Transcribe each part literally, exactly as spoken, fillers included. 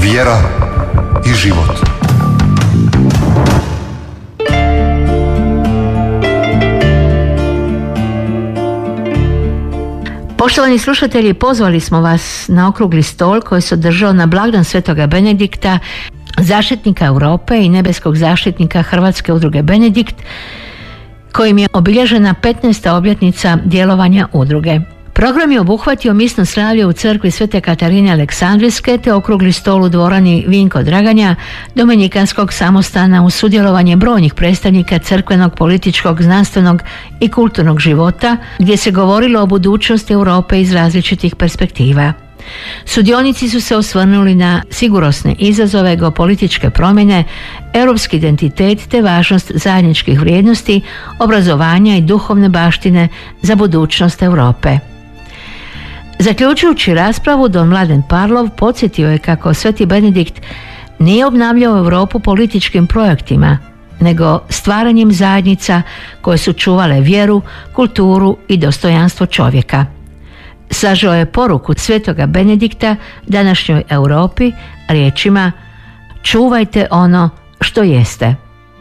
vjera i život. Poštovani slušatelji, pozvali smo vas na okrugli stol koji se održao na blagdan Svetoga Benedikta, zaštitnika Europe i nebeskog zaštitnika Hrvatske udruge Benedikt, kojim je obilježena petnaesta obljetnica djelovanja udruge. Program je obuhvatio misno slavlje u crkvi Svete Katarine Aleksandrijske te okrugli stol u dvorani Vinko Draganja Dominikanskog samostana uz sudjelovanje brojnih predstavnika crkvenog, političkog, znanstvenog i kulturnog života, gdje se govorilo o budućnosti Europe iz različitih perspektiva. Sudionici su se osvrnuli na sigurnosne izazove, geopolitičke promjene, europski identitet te važnost zajedničkih vrijednosti, obrazovanja i duhovne baštine za budućnost Europe. Zaključujući raspravu, don Mladen Parlov podsjetio je kako Sveti Benedikt nije obnavljao Europu političkim projektima, nego stvaranjem zajednica koje su čuvale vjeru, kulturu i dostojanstvo čovjeka. Sažeo je poruku Svetoga Benedikta današnjoj Europi riječima: čuvajte ono što jeste.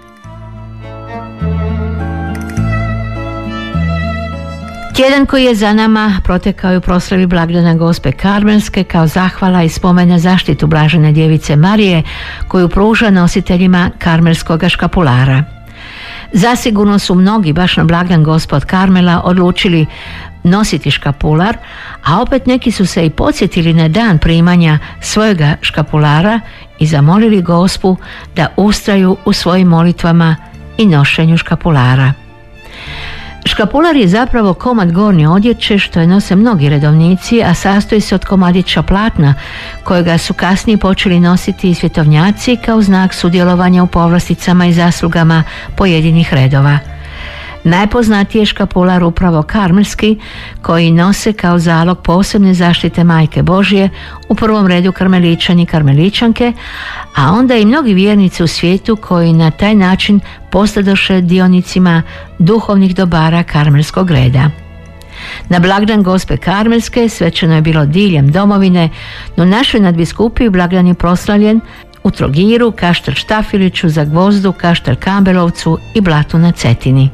Tjedan koji je za nama protekao je u proslavi blagdana Gospe Karmelske kao zahvala i spomen na zaštitu Blažene djevice Marije koju pruža nositeljima karmelskog škapulara. Zasigurno su mnogi baš na blagdan Gospe od Karmela odlučili nositi škapular, a opet neki su se i podsjetili na dan primanja svojega škapulara i zamolili Gospu da ustraju u svojim molitvama i nošenju škapulara. Škapular je zapravo komad gornje odjeće što je nose mnogi redovnici, a sastoji se od komadića platna kojega su kasnije počeli nositi i svjetovnjaci kao znak sudjelovanja u povlasticama i zaslugama pojedinih redova. Najpoznatiji je škapular upravo karmelski koji nose kao zalog posebne zaštite Majke Božje, u prvom redu karmeličani i karmeličanke, a onda i mnogi vjernici u svijetu koji na taj način postadoše dionicima duhovnih dobara karmelskog reda. Na blagdan Gospe Karmelske svečano je bilo diljem domovine, no našoj nadbiskupiji blagdan je proslavljen u Trogiru, Kaštel Štafiliću, Zagvozdu, Kaštel Kambelovcu i Blatu na Cetini.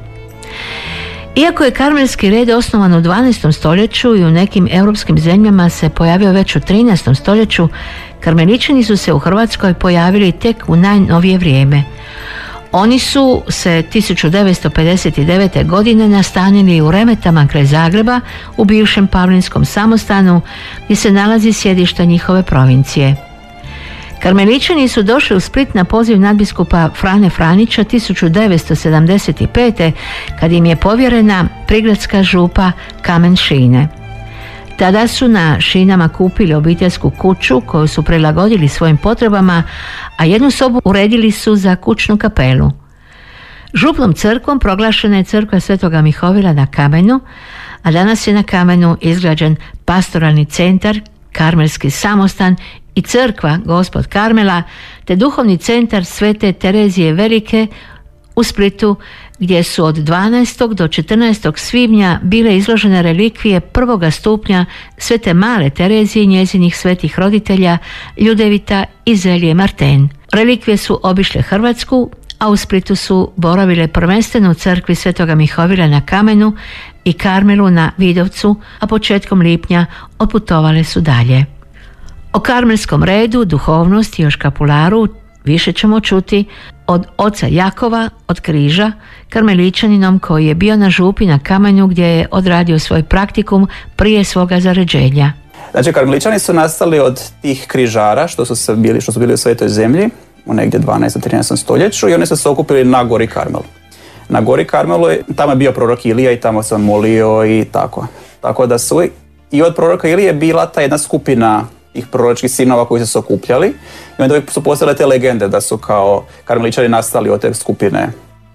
Iako je karmelski red osnovan u dvanaestom stoljeću i u nekim europskim zemljama se pojavio već u trinaestom stoljeću, karmeličani su se u Hrvatskoj pojavili tek u najnovije vrijeme. Oni su se tisuću devetsto pedeset devete. godine nastanili u Remetama kraj Zagreba u bivšem Pavlinskom samostanu gdje se nalazi sjedište njihove provincije. Karmeličani su došli u Split na poziv nadbiskupa Frane Franića tisuću devetsto sedamdeset pete. kad im je povjerena prigradska župa Kamen Šine. Tada su na Šinama kupili obiteljsku kuću koju su prilagodili svojim potrebama, a jednu sobu uredili su za kućnu kapelu. Župnom crkvom proglašena je crkva Svetoga Mihovila na Kamenu, a danas je na Kamenu izgrađen pastoralni centar, karmelski samostan i crkva Gospe od Karmela, te duhovni centar Svete Terezije Velike u Splitu, gdje su od dvanaestog do četrnaestog svibnja bile izložene relikvije prvoga stupnja Svete Male Terezije i njezinih svetih roditelja Ljudevita i Zelje Marten. Relikvije su obišle Hrvatsku, a u Splitu su boravile prvenstveno u crkvi Svetoga Mihovila na Kamenu i Karmelu na Vidovcu, a početkom lipnja otputovale su dalje. O karmelskom redu, duhovnosti i o škapularu više ćemo čuti od oca Jakova od Križa, karmeličaninom koji je bio na župi na Kamenu gdje je odradio svoj praktikum prije svoga zaređenja. Znači, karmeličani su nastali od tih križara što su, se bili, što su bili u Svetoj zemlji u negdje dvanaestom trinaestom stoljeću i oni su se okupili na gori Karmelu. Na gori Karmelu, tamo je bio prorok Ilija i tamo se on molio i tako. Tako da su i od proroka Ilije bila ta jedna skupina tih proročkih sinova koji su se okupljali i onda su postale te legende da su kao karmeličani nastali od te skupine,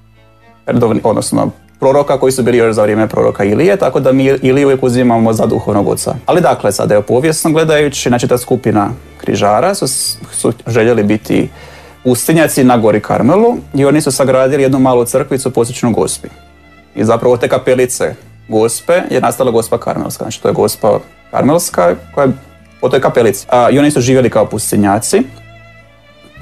odnosno proroka koji su bili još za vrijeme proroka Ilije, tako da mi Iliju uvijek uzimamo za duhovnog oca. Ali dakle, sada je povijesno gledajući, znači ta skupina križara su, su željeli biti pustinjaci na gori Karmelu i oni su sagradili jednu malu crkvicu posvećenu Gospi. I zapravo te kapelice Gospe je nastala Gospa Karmelska, znači to je Gospa Karmelska koja je po toj kapelici. A, I oni su živjeli kao pustinjaci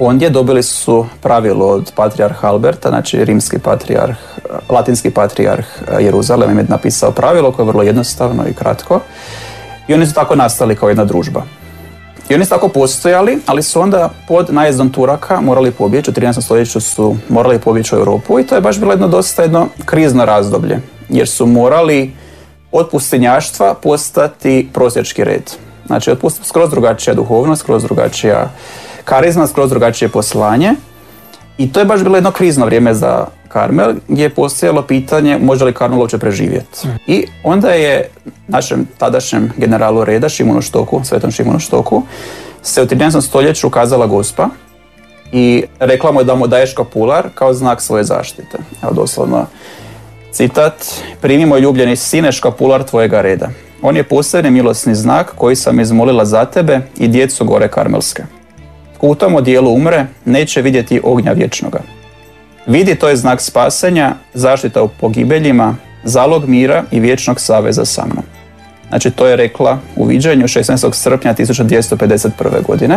ondje dobili su pravilo od patrijarha Alberta, znači rimski patrijarh, latinski patrijarh Jeruzalem im je napisao pravilo koje je vrlo jednostavno i kratko. I oni su tako nastali kao jedna družba. I oni su tako postojali, ali su onda pod najezdom Turaka morali pobjeći, u trinaestom stoljeću su morali pobjeći u Europu i to je baš bilo jedno dosta jedno krizno razdoblje, jer su morali od pustinjaštva postati prosjački red. Znači, skroz drugačija duhovnost, skroz drugačija karizma, skroz drugačije poslanje. I to je baš bilo jedno krizno vrijeme za Karmel, gdje je postojalo pitanje može li Karmel uopće preživjeti. I onda je našem tadašnjem generalu reda, Šimunu Štoku, svetom Šimunu Štoku, se u trinaestom stoljeću ukazala Gospa i rekla mu je da mu daje škapular kao znak svoje zaštite. Evo doslovno citat: primi moj ljubljeni sine škapular tvojega reda. On je posebni milosni znak koji sam izmolila za tebe i djecu gore Karmelske. Tko u tom odijelu umre, neće vidjeti ognja vječnoga. Vidi, to je znak spasenja, zaštita u pogibeljima, zalog mira i vječnog saveza sa mnom. Znači, to je rekla u viđenju šesnaestog srpnja tisuću dvjesto pedeset prve. godine.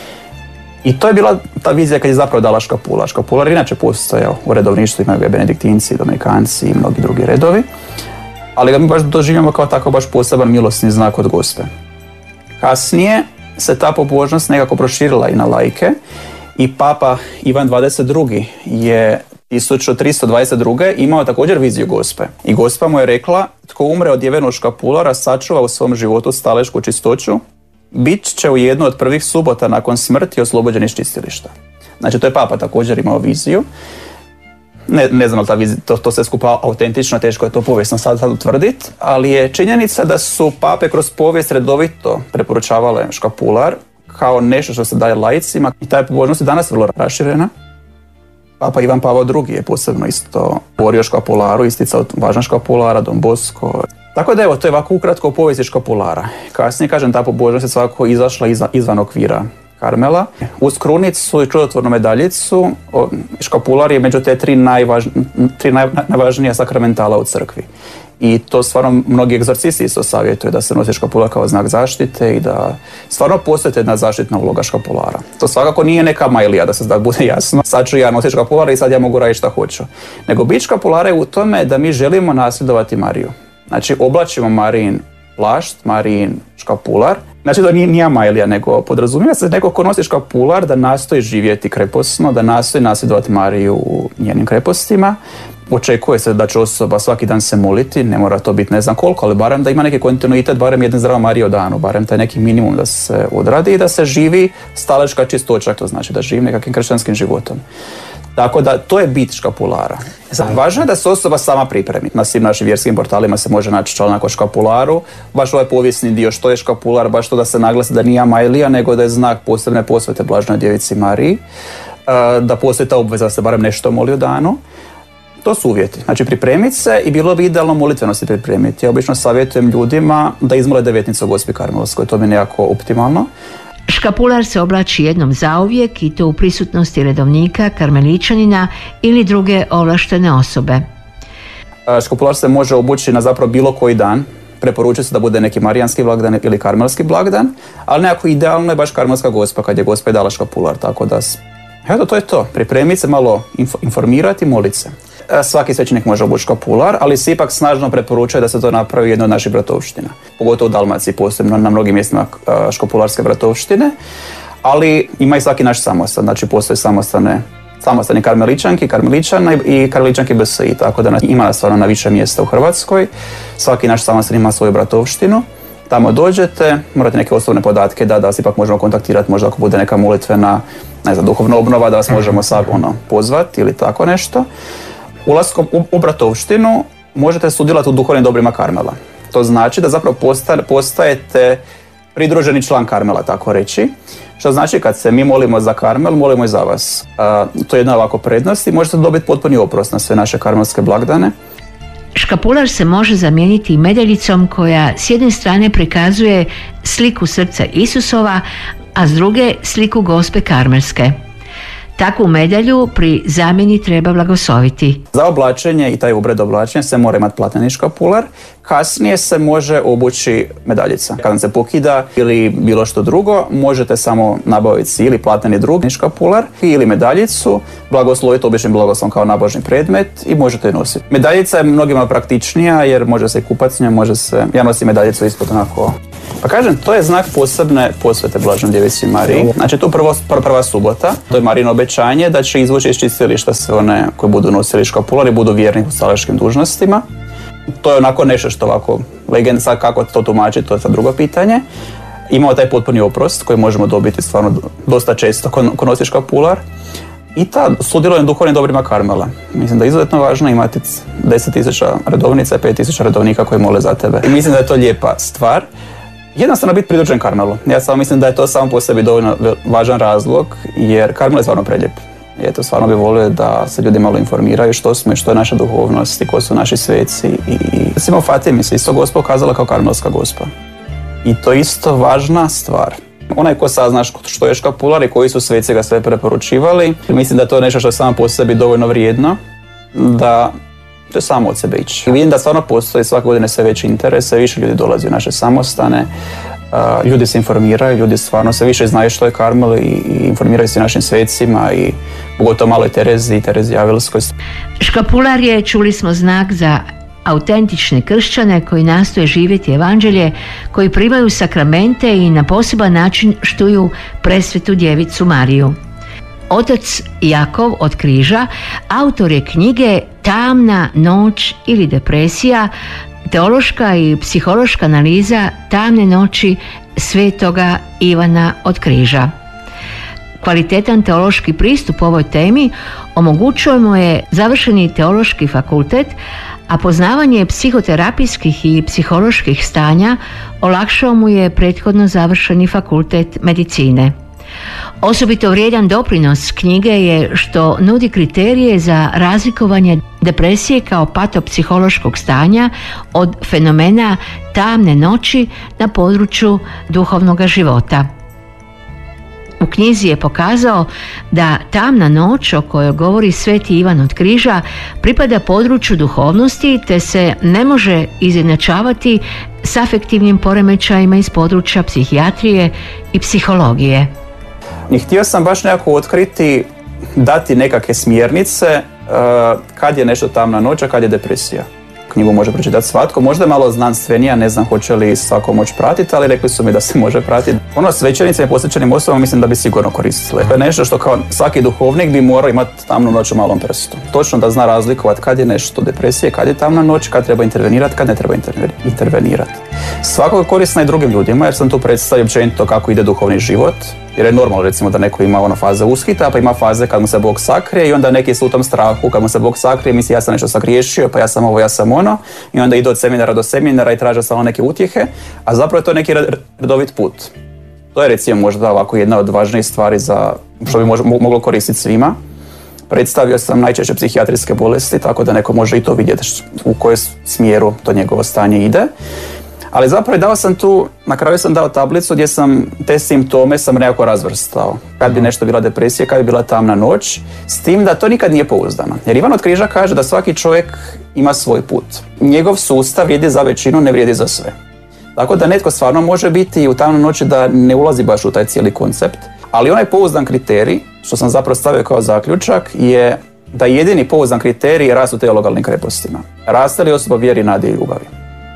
I to je bila ta vizija kad je zapravo dala škapular. Škapular inače postojao u redovništvu, imaju ga benediktinci, dominikanci i mnogi drugi redovi. Ali ga mi baš doživljamo kao tako baš poseban milosni znak od Gospe. Kasnije se ta pobožnost nekako proširila i na laike i papa Ivan dvadeset drugi je tisuću tristo dvadeset druge imao također viziju Gospe. I Gospa mu je rekla: tko umre odjeven u škapulara, sačuva u svom životu stalešku čistoću, bit će u jednu od prvih subota nakon smrti oslobođen iz čistilišta. Znači, to je papa također imao viziju. Ne, ne znam li ta vizija, to, to sve skupa autentično, teško je to povijesno sad, sad utvrditi, ali je činjenica da su pape kroz povijest redovito preporučavale škapular kao nešto što se daje laicima i ta je pobožnost je danas vrlo raširena. Papa Ivan Pavao drugi je posebno isto govorio o škapularu, isticao važnost škapulara, Don Bosco. Tako da evo, to je ovako ukratko o povijesti škapulara. Kasnije, kažem, ta pobožnost je svakako izašla izvan, izvan okvira Karmela. Uz krunicu i čudotvornu medaljicu škapular je među te tri, najvaž, tri naj, najvažnija sakramentala u crkvi. I to stvarno mnogi egzorcisti isto savjetuju da se nosi škapular kao znak zaštite i da stvarno postoji jedna zaštitna uloga škapulara. To svakako nije neka majlija, da se da bude jasno. Sad ću ja nositi škapular i sad ja mogu raditi šta hoću. Nego bit škapulara je u tome da mi želimo nasljedovati Mariju. Znači, oblačimo Marijin plašt, Marijin škapular. Znači, to nije, nije majlija, nego podrazumijeva se neko ko nosi škapular da nastoji živjeti kreposno, da nastoji nasljedovati Mariju u njenim krepostima. Očekuje se da će osoba svaki dan se moliti, ne mora to biti ne znam koliko, ali barem da ima neki kontinuitet, barem jedne zdrava Marije o danu, barem taj neki minimum da se odradi i da se živi staleška čistoća, to znači da živi nekakvim kršćanskim životom. Tako da, to je bit škapulara. Važno je da se osoba sama pripremi. Na svim našim vjerskim portalima se može naći članak o škapularu. Baš ovaj povijesni dio što je škapular, baš to da se naglasi da nije amajlija, nego da je znak posebne posvete Blaženoj djevici Mariji. Da postoji ta obveza da se barem nešto moli u danu. To su uvjeti. Znači, pripremiti se i bilo bi idealno molitveno se pripremiti. Ja obično savjetujem ljudima da izmole devetnicu Gospi Karmelskoj, to mi je nekako optimalno. Škapular se oblači jednom zauvijek i to u prisutnosti redovnika, karmeličanina ili druge ovlaštene osobe. Škapular se može obući na zapravo bilo koji dan. Preporučuje se da bude neki marijanski blagdan ili karmelski blagdan, ali nekako idealno je baš Karmelska Gospa kad je Gospa dala škapular, tako da eto, to je to. Pripremiti se, malo informirati i moliti se. Svaki svećenik može obući škapular, ali se ipak snažno preporučuje da se to napravi jedna od naših bratovština. Pogotovo u Dalmaciji, posebno na mnogim mjestima škapularske bratovštine, ali ima i svaki naš samostan. Znači, postoje samostane, samostani karmeličanki, karmeličana i karmeličanki B S I, tako da ima stvarno na više mjesta u Hrvatskoj. Svaki naš samostan ima svoju bratovštinu. Tamo dođete, morate neke osnovne podatke da, da vas ipak možemo kontaktirati, možda ako bude neka molitvena, ne znam, duhovna obnova, da vas možemo sad ono, pozvati ili tako nešto. Ulaskom u, u bratovštinu možete sudjelovati u duhovnim dobrima Karmela. To znači da zapravo posta, postajete pridruženi član Karmela, tako reći. Što znači kad se mi molimo za Karmel, molimo i za vas. A, to je jedna ovako prednost i možete dobiti potpuni oprost na sve naše karmelske blagdane. Škapular se može zamijeniti i medaljicom koja s jedne strane prikazuje sliku srca Isusova, a s druge sliku Gospe Karmelske. Takvu medalju pri zamjeni treba blagosloviti. Za oblačenje i taj obred oblačenja se mora imati platneni škapular Kasnije se može obući medaljica. Kad vam se pokida ili bilo što drugo, možete samo nabaviti ili platneni drugi škapular ili medaljicu, blagosloviti običnim blagoslovom kao nabožni predmet i možete je nositi. Medaljica je mnogima praktičnija jer može se i kupati s njom, može se... Ja nosim medaljicu ispod onako... Pa kažem, to je znak posebne posvete Blaženoj Djevici Mariji. Znači, to je prvo, prva subota, to je Marijino obećanje da će izvući iz čistilišta sve one koji budu nosili škapular i budu vjerni u stalačkim dužnostima. To je onako nešto što ovako, legenda, sad kako to tumačiti, to je sad drugo pitanje. Imamo taj potpuni oprost koji možemo dobiti stvarno dosta često ko, ko nosi škapular. I ta sudjelovanje duhovnim dobrima Karmela. Mislim da je izuzetno važno imati deset tisuća redovnica i pet tisuća redovnika koji mole za tebe. I mislim da je to lijepa stvar. Jednostavno biti pridružen Karmelu. Ja samo mislim da je to samo po sebi dovoljno važan razlog, jer Karmel je stvarno prelijep. I eto, stvarno bi volio da se ljudi malo informiraju što smo i što je naša duhovnost i ko su naši sveci. I recimo Fatimi se isto Gospa ukazala kao karmelska Gospa. I to je isto važna stvar. Onaj ko sazna što je škapular i koji su sveci ga sve preporučivali, mislim da je to nešto što je samo po sebi dovoljno vrijedno, da to je samo od sebe ići. I vidim da stvarno postoji svake godine sve veći interes, sve više ljudi dolazi u naše samostane, uh, ljudi se informiraju, ljudi stvarno sve više znaju što je Karmel i, i informiraju se našim svecima i pogotovo maloj Terezi i Terezi Avilskoj. Škapular je, čuli smo, znak za autentične kršćane koji nastoje živjeti evanđelje, koji primaju sakramente i na poseban način štuju presvetu Djevicu Mariju. Otac Jakov od Križa autor je knjige Tamna noć ili depresija, teološka i psihološka analiza tamne noći svetoga Ivana od Križa. Kvalitetan teološki pristup ovoj temi omogućuje mu je završeni teološki fakultet, a poznavanje psihoterapijskih i psiholoških stanja olakšao mu je prethodno završeni fakultet medicine. Osobito vrijedan doprinos knjige je što nudi kriterije za razlikovanje depresije kao patopsihološkog stanja od fenomena tamne noći na području duhovnog života. U knjizi je pokazao da tamna noć o kojoj govori sveti Ivan od Križa pripada području duhovnosti te se ne može izjednačavati s afektivnim poremećajima iz područja psihijatrije i psihologije. I htio sam baš nekako otkriti, dati nekakve smjernice uh, kad je nešto tamna noć, a kad je depresija. Knjigu može pročitati svatko, možda je malo znanstvenija, ne znam hoće li svako moći pratiti, ali rekli su mi da se može pratiti. Ono svećenicima i posvećenim osobama mislim da bi sigurno koristile. To je nešto što kao svaki duhovnik bi morao imati tamnu noć u malom prstu. Točno da zna razlikovati kad je nešto depresije, kad je tamna noć, kad treba intervenirati, kad ne treba intervenirati. Svako je korisna i drugim ljudima jer sam tu predstavio općenito kako ide duhovni život. Jer je normalno recimo da neko ima ono faze uskita, pa ima faze kad mu se Bog sakrije i onda neki su u tom strahu kad mu se Bog sakrije, misli ja sam nešto sagriješio, pa ja sam ovo, ja sam ono i onda ide od seminara do seminara i traže samo neke utjehe, a zapravo je to neki redovit put. To je recimo možda ovako jedna od važnijih stvari za što bi moglo koristiti svima. Predstavio sam najčešće psihijatrijske bolesti, tako da neko može i to vidjeti u kojem smjeru to njegovo stanje ide. Ali zapravo dao sam tu, na kraju sam dao tablicu gdje sam te simptome sam nekako razvrstao. Kad bi nešto bila depresija, kad bi bila tamna noć, s tim da to nikad nije pouzdano. Jer Ivan od Križa kaže da svaki čovjek ima svoj put. Njegov sustav vrijedi za većinu, ne vrijedi za sve. Tako da netko stvarno može biti u tamnoj noći da ne ulazi baš u taj cijeli koncept. Ali onaj pouzdan kriterij, što sam zapravo stavio kao zaključak, je da jedini pouzdan kriterij je rast u teologalnim krepostima. Raste li osoba vjeri, nade i ljubavi.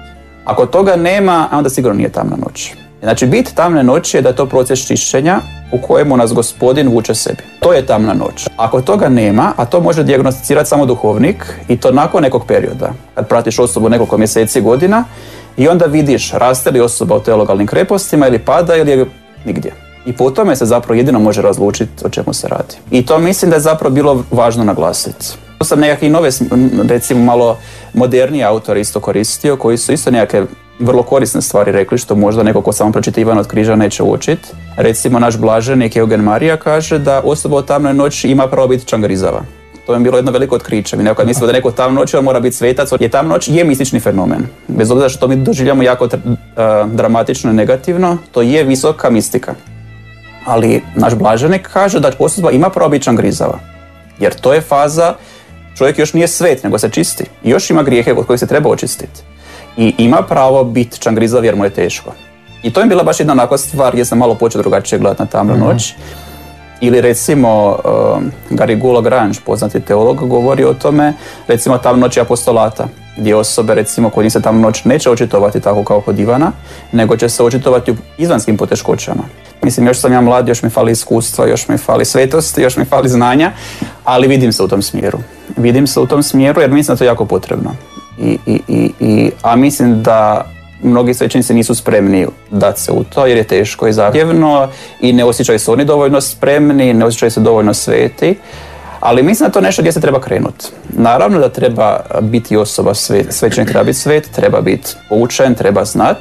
Ako toga nema, onda sigurno nije tamna noć. Znači, bit tamne noći je da je to proces čišćenja u kojemu nas Gospodin vuče sebi. To je tamna noć. Ako toga nema, a to može dijagnosticirati samo duhovnik i to nakon nekog perioda, kad pratiš osobu nekoliko mjeseci, godina i onda vidiš raste li osoba u teologalnim krepostima ili pada ili je nigdje. I po tome se zapravo jedino može razlučiti o čemu se radi. I to mislim da je zapravo bilo važno naglasiti. To sam nekakve nove, recimo malo moderniji autori isto koristio, koji su isto nekakve vrlo korisne stvari rekli, što možda neko ko samo pročita Ivan od Križa neće uočiti. Recimo naš blaženik Eugen Marija kaže da osoba u tamnoj noći ima pravo biti čangrizava. To je bilo jedno veliko otkriće. Mi nekad mislimo da neko tamno noć mora biti svetac, jer tamna noć je mistični fenomen. Bez obzira što mi doživljamo jako uh, dramatično i negativno, to je visoka mistika. Ali naš blaženik kaže da osoba ima pravo biti čangrizava. Jer to je faza, čovjek još nije svet, nego se čisti. I još ima grijehe od kojih se treba očistiti. i ima pravo biti čangrizav jer mu je teško. I to je bila baš jedna onakva stvar gdje sam malo počeo drugačije gledati na tamnu mm-hmm. noć. Ili recimo uh, Garrigou Lagrange, poznati teolog, govori o tome, recimo tamna noć apostolata, gdje osobe recimo kod njih se tamna noć neće očitovati tako kao kod Ivana, nego će se očitovati u izvanskim poteškoćama. Mislim, još sam ja mlad, još mi fali iskustva, još mi fali svetosti, još mi fali znanja, ali vidim se u tom smjeru. Vidim se u tom smjeru jer mislim da to je jako potrebno. I, i, i, i, a mislim da mnogi svećenici nisu spremni dati se u to jer je teško i zahtjevno i ne osjećaju se oni dovoljno spremni, ne osjećaju se dovoljno sveti, ali mislim da to nešto gdje se treba krenuti. Naravno da treba biti osoba svet, svećenik treba biti svet, treba biti poučen, treba znat,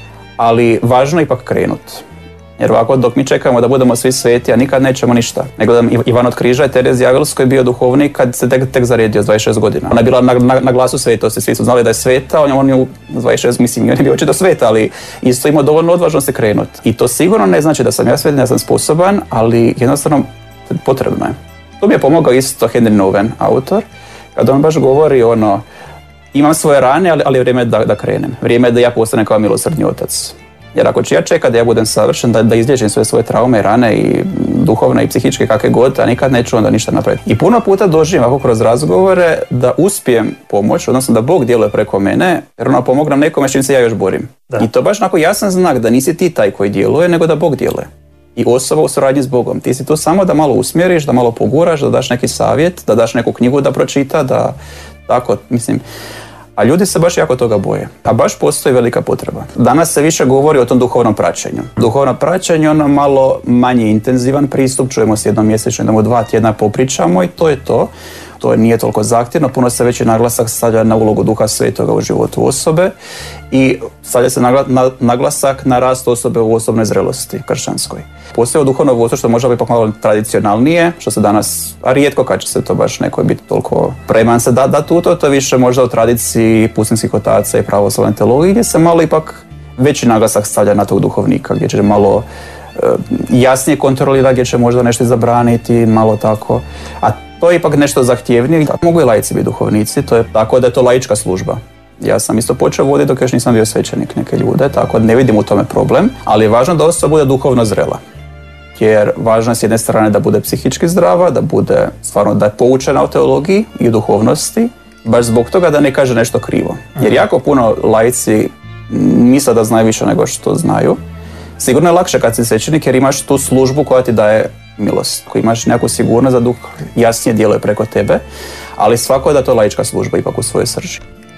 ali važno je ipak krenuti. Jer ovako dok mi čekamo da budemo svi sveti, a nikad nećemo ništa. Nego da Ivan od Križa i Terezi Jagelskoj bio duhovnik kad se tek, tek zaredio s dvadeset šest godina. Ona je bila na, na, na glasu svetosti, svi su znali da je sveta, on je u dvadeset šest, mislim, on je bio očito sveta, ali isto imao dovoljno odvažnosti krenuti. I to sigurno ne znači da sam ja svetan, ja sam sposoban, ali jednostavno potrebno je. To mi je pomogao isto Henry Nouwen, autor, kad on baš govori ono, imam svoje rane, ali, ali vrijeme je da, da krenem. Vrijeme je da ja postanem kao milosrdni otac. Jer ako ću ja čekati da ja budem savršen, da, da izliječim sve svoje traume i rane i duhovne i psihičke kakve god, a nikad neću onda ništa napraviti. I puno puta doživim ovako kroz razgovore da uspijem pomoći, odnosno da Bog djeluje preko mene, jer ona pomogne nekome s čim se ja još borim. Da. I to je baš onako jasan znak da nisi ti taj koji djeluje, nego da Bog djeluje. I osoba u suradnji s Bogom. Ti si tu samo da malo usmjeriš, da malo poguraš, da daš neki savjet, da daš neku knjigu da pročita, da tako, mislim... A ljudi se baš jako toga boje. A baš postoji velika potreba. Danas se više govori o tom duhovnom praćenju. Duhovno praćenje je ono malo manje intenzivan pristup. Čujemo se jednom mjesečno, idemo dva tjedna popričamo i to je to. To nije toliko zahtjevno. Puno se veći naglasak stavlja na ulogu Duha Svetoga u životu osobe i stavlja se naglasak na rast osobe u osobnoj zrelosti kršćanskoj. Postoji duhovno vodstvo što može biti ipak malo tradicionalnije, što se danas, a rijetko kad će se to baš neko biti toliko preman se da, da tu to, to više možda u tradiciji pustinskih otaca i pravoslavne teologije, gdje se malo ipak veći naglasak stavlja na tog duhovnika, gdje će malo e, jasnije kontrolirati, gdje će možda nešto zabraniti, malo tako. A to je ipak nešto zahtjevnije, mogu i laici biti duhovnici, to je tako da je to laička služba. Ja sam isto počeo voditi dok još nisam bio svećenik neke ljude, tako da ne vidim u tome problem, ali je važno da osoba bude duhovno zrela. Jer važno je s jedne strane da bude psihički zdrava, da bude stvarno da je poučena o teologiji i u duhovnosti, baš zbog toga da ne kaže nešto krivo. Jer jako puno laici misle da znaju više nego što znaju. Sigurno je lakše kad si svećenik jer imaš tu službu koja ti daje milost. Ako imaš neku sigurnost da Duh jasnije djeluje preko tebe, ali svako je da to laička služba ipak u svojoj srži.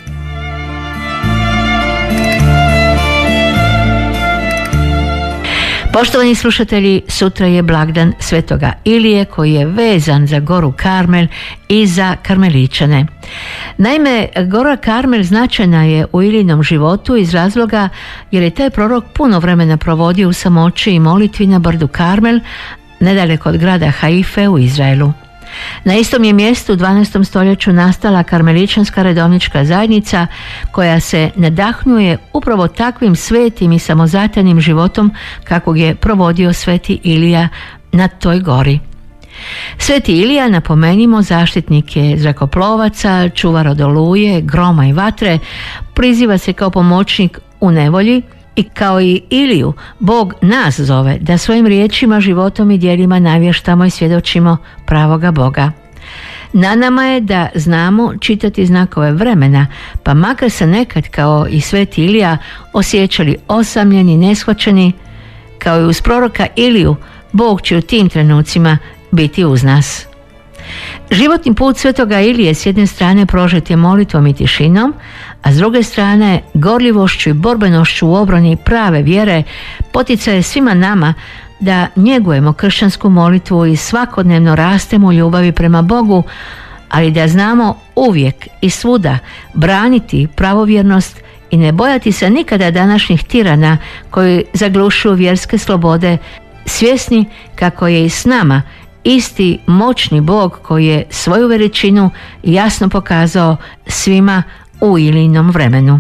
Poštovani slušatelji, sutra je blagdan Svetoga Ilije koji je vezan za goru Karmel i za karmeličane. Naime, gora Karmel značajna je u Ilijinom životu iz razloga jer je taj prorok puno vremena provodio u samoći i molitvi na brdu Karmel, nedaleko od grada Haife u Izraelu. Na istom je mjestu u dvanaestom stoljeću nastala karmeličanska redovnička zajednica koja se nadahnjuje upravo takvim svetim i samozatanim životom kakvog je provodio sveti Ilija na toj gori. Sveti Ilija, napomenimo, zaštitnik je zrakoplovaca, čuvar od oluje, groma i vatre, priziva se kao pomoćnik u nevolji i kao i Iliju, Bog nas zove da svojim riječima, životom i djelima navještamo i svjedočimo pravoga Boga. Na nama je da znamo čitati znakove vremena, pa makar se nekad kao i sveti Ilija osjećali osamljeni, neshvaćeni, kao i uz proroka Iliju, Bog će u tim trenucima biti uz nas. Životni put svetoga Ilije s jedne strane prožet je molitvom i tišinom, a s druge strane gorljivošću i borbenošću u obrani prave vjere poticaje svima nama da njegujemo kršćansku molitvu i svakodnevno rastemo u ljubavi prema Bogu, ali da znamo uvijek i svuda braniti pravovjernost i ne bojati se nikada današnjih tirana koji zaglušuju vjerske slobode, svjesni kako je i s nama isti moćni Bog koji je svoju veličinu jasno pokazao svima u Ilijinom vremenu.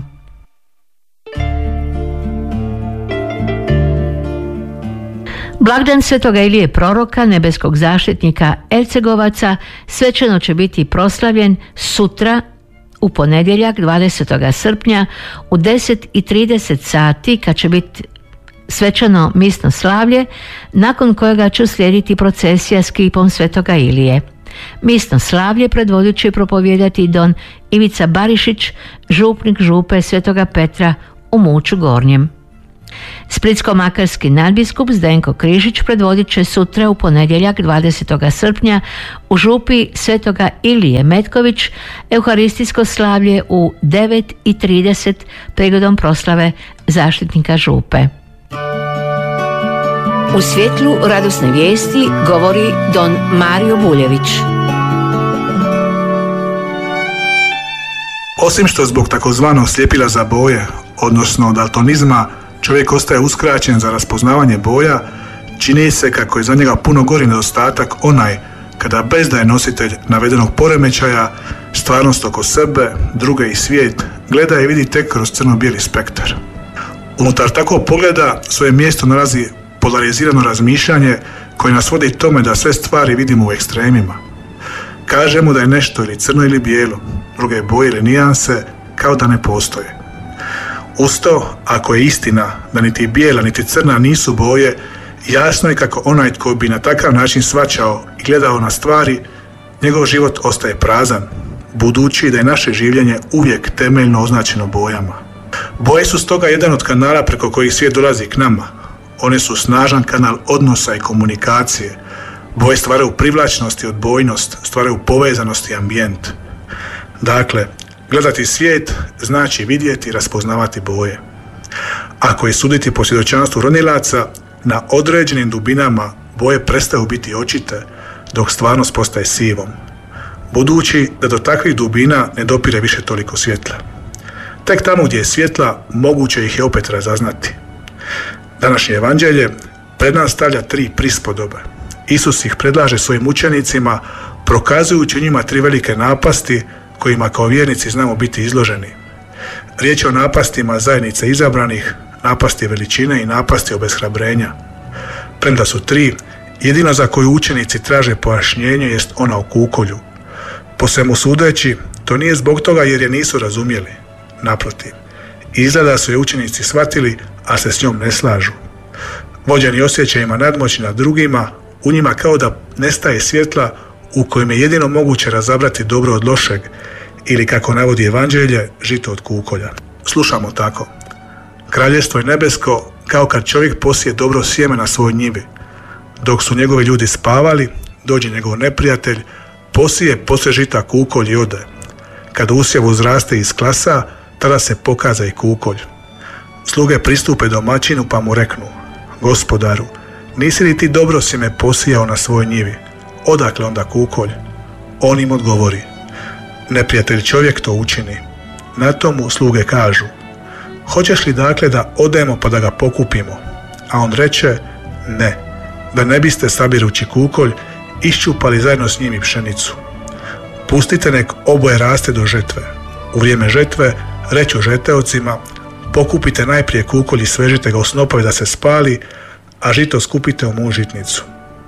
Blagdan svetoga Ilije proroka, nebeskog zaštitnika Ercegovaca, svečano će biti proslavljen sutra u ponedjeljak dvadesetog srpnja u deset i trideset sati, kad će biti svečano misno slavlje, nakon kojega će slijediti procesija s kipom Svetoga Ilije. Misno slavlje predvodit će propovijedati don Ivica Barišić, župnik župe Svetoga Petra u Muću Gornjem. Splitsko-makarski nadbiskup Zdenko Križić predvodit će sutra u ponedjeljak dvadesetog srpnja u župi Svetoga Ilije Metković euharistijsko slavlje u devet i trideset prigodom proslave zaštitnika župe. U svjetlu radosne vijesti govori don Mario Buljević. Osim što zbog takozvanog sljepila za boje, odnosno daltonizma, čovjek ostaje uskraćen za raspoznavanje boja, čini se kako je za njega puno gori nedostatak onaj kada bez da je nositelj navedenog poremećaja stvarnost oko sebe, druge i svijet gleda i vidi tek kroz crno-bijeli spektar. Unutar takvog pogleda svoje mjesto nalazi polarizirano razmišljanje koje nas vodi tome da sve stvari vidimo u ekstremima. Kažemo da je nešto ili crno ili bijelo, druge boje ili nijanse kao da ne postoje. Uz to, ako je istina da niti bijela niti crna nisu boje, jasno je kako onaj tko bi na takav način shvaćao i gledao na stvari, njegov život ostaje prazan, budući da je naše življenje uvijek temeljno označeno bojama. Boje su stoga jedan od kanala preko kojih svijet dolazi k nama. One su snažan kanal odnosa i komunikacije. Boje stvaraju privlačnost i odbojnost, stvaraju povezanost i ambijent. Dakle, gledati svijet znači vidjeti i raspoznavati boje. Ako je suditi po svjedočanstvu ronilaca, na određenim dubinama boje prestaju biti očite, dok stvarnost postaje sivom, budući da do takvih dubina ne dopire više toliko svjetla. Tek tamo gdje je svjetla, moguće ih je opet razaznati. Današnje evanđelje pred nas stavlja tri prispodobe. Isus ih predlaže svojim učenicima, prokazujući njima tri velike napasti kojima kao vjernici znamo biti izloženi. Riječ je o napastima zajednice izabranih, napasti veličine i napasti obeshrabrenja. Premda su tri, jedino za koju učenici traže pojašnjenje jest ona o kukolju. Po svemu sudeći, to nije zbog toga jer je nisu razumjeli. Naprotiv, izgleda su je učenici shvatili, a se s njom ne slažu. Vođeni osjećajima nadmoći nad drugima, u njima kao da nestaje svjetla u kojem je jedino moguće razabrati dobro od lošeg, ili kako navodi evanđelje, žito od kukolja. Slušamo tako. Kraljevstvo je nebesko kao kad čovjek posije dobro sjeme na svoj njivi. Dok su njegovi ljudi spavali, dođe njegov neprijatelj, posije poslije žita kukolj i ode. Kad usjev uzraste iz klasa, tada se pokaza i kukolj. Sluge pristupe domaćinu pa mu reknu: Gospodaru, nisi li ti dobro sjeme posijao na svoj njivi? Odakle onda kukolj? On im odgovori: neprijatelj čovjek to učini. Na tomu sluge kažu: hoćeš li dakle da odemo pa da ga pokupimo? A on reče: ne, da ne biste sabirući kukolj iščupali zajedno s njim i pšenicu. Pustite nek oboje raste do žetve. U vrijeme žetve reću žeteocima: pokupite najprije kukolj i svežite ga u snopove da se spali, a žito skupite u mužitnicu.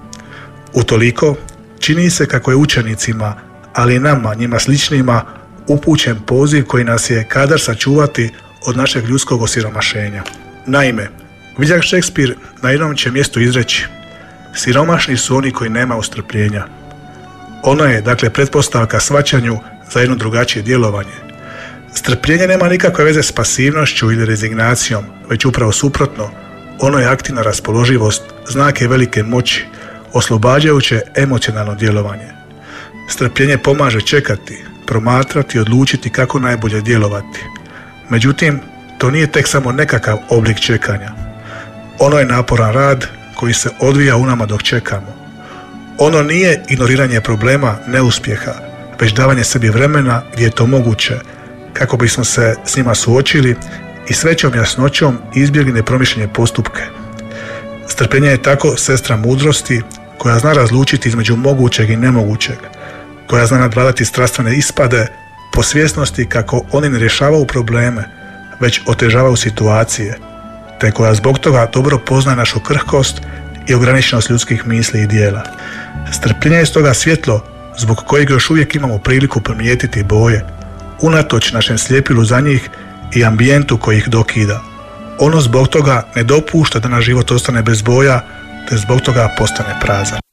Utoliko čini se kako je učenicima, ali i nama, njima sličnima, upućen poziv koji nas je kadar sačuvati od našeg ljudskog osiromašenja. Naime, William Shakespeare na jednom će mjestu izreći: siromašni su oni koji nemaju strpljenja. Ono je, dakle, pretpostavka shvaćanju za jedno drugačije djelovanje. Strpljenje nema nikakve veze s pasivnošću ili rezignacijom, već upravo suprotno, ono je aktivna raspoloživost, znak je velike moći, oslobađajuće emocionalno djelovanje. Strpljenje pomaže čekati, promatrati i odlučiti kako najbolje djelovati. Međutim, to nije tek samo nekakav oblik čekanja. Ono je naporan rad koji se odvija u nama dok čekamo. Ono nije ignoriranje problema, neuspjeha, već davanje sebi vremena gdje je to moguće, kako bismo se s njima suočili i s većom jasnoćom izbjegli nepromišljene postupke. Strpljenje je tako sestra mudrosti koja zna razlučiti između mogućeg i nemogućeg, koja zna nadvladati strastvene ispade po svjesnosti kako oni ne rješavaju probleme, već otežavaju situacije, te koja zbog toga dobro pozna našu krhkost i ograničenost ljudskih misli i dijela. Strpljenje je stoga svjetlo zbog kojeg još uvijek imamo priliku primijetiti boje, unatoč našem sljepilu za njih i ambijentu koji ih dokida. Ono zbog toga ne dopušta da naš život ostane bez boja, te zbog toga postane prazan.